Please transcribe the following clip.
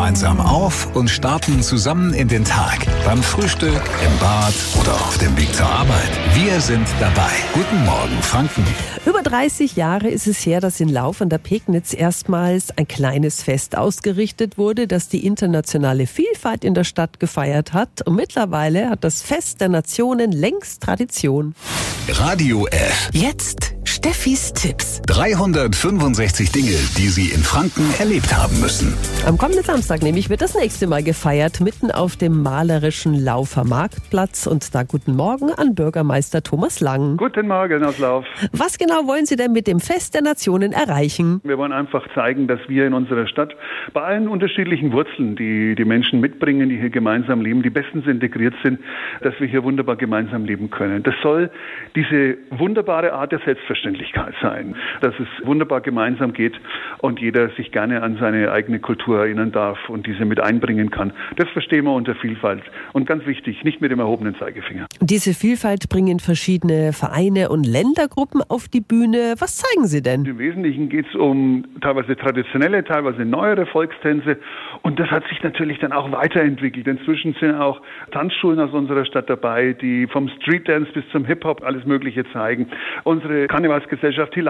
gemeinsam auf und starten zusammen in den Tag. Beim Frühstück, im Bad oder auf dem Weg zur Arbeit. Wir sind dabei. Guten Morgen, Franken. Über 30 Jahre ist es her, dass in Lauf an der Pegnitz erstmals ein kleines Fest ausgerichtet wurde, das die internationale Vielfalt in der Stadt gefeiert hat. Und mittlerweile hat das Fest der Nationen längst Tradition. Radio F. Jetzt Steffis Tipps. 365 Dinge, die Sie in Franken erlebt haben müssen. Am kommenden Samstag nämlich wird das nächste Mal gefeiert, mitten auf dem malerischen Laufer Marktplatz. Und da guten Morgen an Bürgermeister Thomas Lang. Guten Morgen aus Lauf. Was genau wollen Sie denn mit dem Fest der Nationen erreichen? Wir wollen einfach zeigen, dass wir in unserer Stadt bei allen unterschiedlichen Wurzeln, die die Menschen mitbringen, die hier gemeinsam leben, die bestens integriert sind, dass wir hier wunderbar gemeinsam leben können. Das soll diese wunderbare Art der Selbstverständlichkeit sein, dass es wunderbar gemeinsam geht und jeder sich gerne an seine eigene Kultur erinnern darf und diese mit einbringen kann. Das verstehen wir unter Vielfalt. Und ganz wichtig, nicht mit dem erhobenen Zeigefinger. Diese Vielfalt bringen verschiedene Vereine und Ländergruppen auf die Bühne. Was zeigen Sie denn? Im Wesentlichen geht es um teilweise traditionelle, teilweise neuere Volkstänze. Und das hat sich natürlich dann auch weiterentwickelt. Inzwischen sind auch Tanzschulen aus unserer Stadt dabei, die vom Streetdance bis zum Hip-Hop alles Mögliche zeigen. Unsere Karnevalsgesellschaft